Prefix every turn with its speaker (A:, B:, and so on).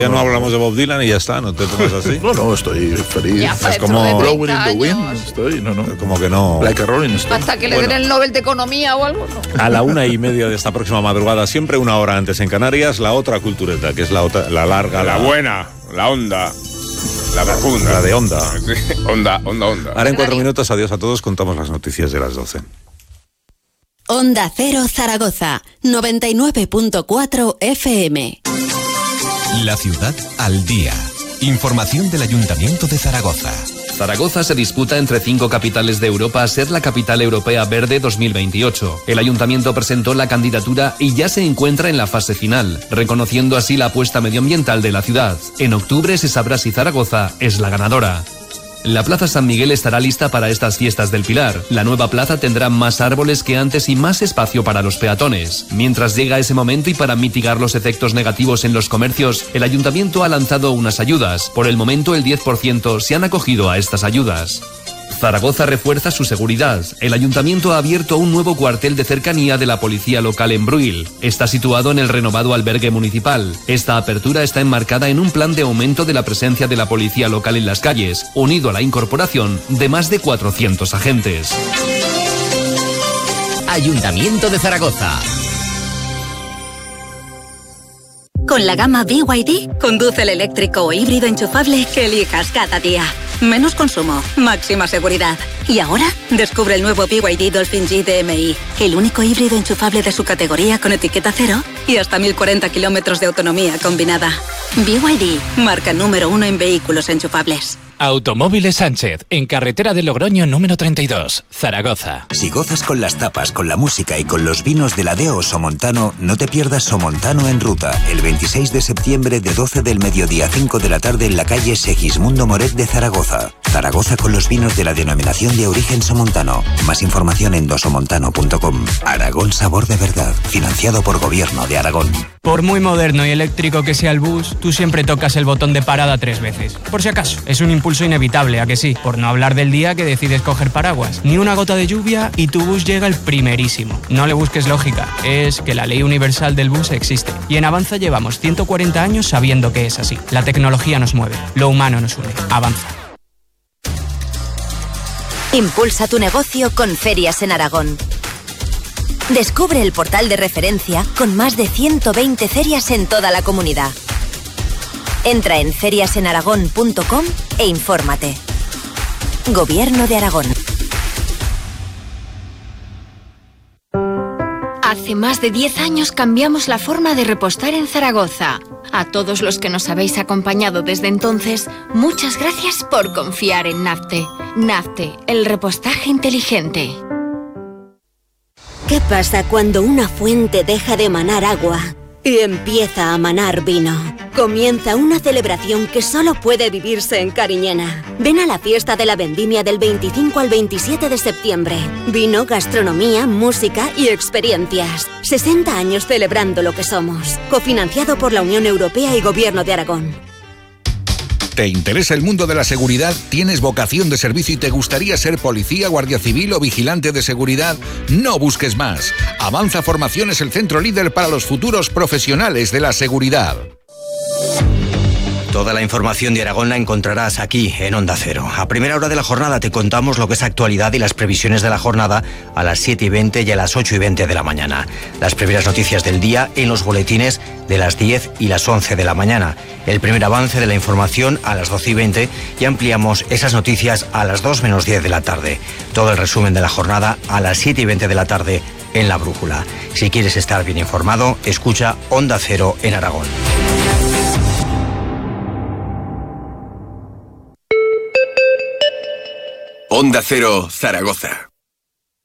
A: Ya no hablamos de Bob Dylan y ya está, ¿no te tomas así?
B: No, estoy feliz.
C: Ya,
B: Es como Blowing in the Wind.
C: años.
A: Como que no.
B: Like a Rolling Stone.
C: Hasta que le den el Nobel de Economía o algo, ¿no?
A: A la 1:30 de esta próxima madrugada, siempre una hora antes en Canarias, la otra cultureta, que es la larga,
D: la buena, la onda, la profunda.
A: La de onda.
D: Sí, onda.
A: Ahora en 4 minutos, adiós a todos, contamos las noticias de las 12.
E: Onda Cero Zaragoza, 99.4 FM.
F: La ciudad al día. Información del Ayuntamiento de Zaragoza.
G: Zaragoza se disputa entre 5 capitales de Europa a ser la capital europea verde 2028. El Ayuntamiento presentó la candidatura y ya se encuentra en la fase final, reconociendo así la apuesta medioambiental de la ciudad. En octubre se sabrá si Zaragoza es la ganadora. La Plaza San Miguel estará lista para estas fiestas del Pilar. La nueva plaza tendrá más árboles que antes y más espacio para los peatones. Mientras llega ese momento y para mitigar los efectos negativos en los comercios, el Ayuntamiento ha lanzado unas ayudas. Por el momento, el 10% se han acogido a estas ayudas. Zaragoza refuerza su seguridad. El Ayuntamiento ha abierto un nuevo cuartel de cercanía de la policía local en Bruil. Está situado en el renovado albergue municipal. Esta apertura está enmarcada en un plan de aumento de la presencia de la policía local en las calles, unido a la incorporación de más de 400 agentes.
F: Ayuntamiento de Zaragoza.
H: Con la gama BYD, conduce el eléctrico o híbrido enchufable que elijas cada día. Menos consumo, máxima seguridad. Y ahora, descubre el nuevo BYD Dolphin G DMI, el único híbrido enchufable de su categoría con etiqueta cero y hasta 1040 kilómetros de autonomía combinada. BYD, marca número 1 en vehículos enchufables.
I: Automóviles Sánchez, en carretera de Logroño número 32, Zaragoza.
J: Si gozas con las tapas, con la música y con los vinos de la Deo Somontano, no te pierdas Somontano en Ruta, el 26 de septiembre de 12 del mediodía a 5 de la tarde en la calle Segismundo Moret de Zaragoza. Zaragoza con los vinos de la denominación de origen Somontano. Más información en dosomontano.com. Aragón Sabor de Verdad, financiado por Gobierno de Aragón.
K: Por muy moderno y eléctrico que sea el bus, tú siempre tocas el botón de parada 3 veces. Por si acaso, es un impulso inevitable, ¿a que sí? Por no hablar del día que decides coger paraguas. Ni una gota de lluvia y tu bus llega el primerísimo. No le busques lógica, es que la ley universal del bus existe. Y en Avanza llevamos 140 años sabiendo que es así. La tecnología nos mueve, lo humano nos une. Avanza.
L: Impulsa tu negocio con Ferias en Aragón. Descubre el portal de referencia con más de 120 ferias en toda la comunidad. Entra en feriasenaragón.com e infórmate. Gobierno de Aragón.
M: Hace más de 10 años cambiamos la forma de repostar en Zaragoza. A todos los que nos habéis acompañado desde entonces, muchas gracias por confiar en Nafte. Nafte, el repostaje inteligente.
N: ¿Qué pasa cuando una fuente deja de manar agua y empieza a manar vino? Comienza una celebración que solo puede vivirse en Cariñena. Ven a la fiesta de la vendimia del 25 al 27 de septiembre. Vino, gastronomía, música y experiencias. 60 años celebrando lo que somos. Cofinanciado por la Unión Europea y Gobierno de Aragón.
O: ¿Te interesa el mundo de la seguridad? ¿Tienes vocación de servicio y te gustaría ser policía, guardia civil o vigilante de seguridad? No busques más. Avanza Formación es el centro líder para los futuros profesionales de la seguridad.
P: Toda la información de Aragón la encontrarás aquí, en Onda Cero. A primera hora de la jornada te contamos lo que es actualidad y las previsiones de la jornada a las 7:20 y a las 8:20 de la mañana. Las primeras noticias del día en los boletines de las 10 y las 11 de la mañana. El primer avance de la información a las 12:20 y ampliamos esas noticias a las 2 menos 10 de la tarde. Todo el resumen de la jornada a las 7:20 de la tarde en La Brújula. Si quieres estar bien informado, escucha Onda Cero en Aragón.
Q: Onda Cero, Zaragoza.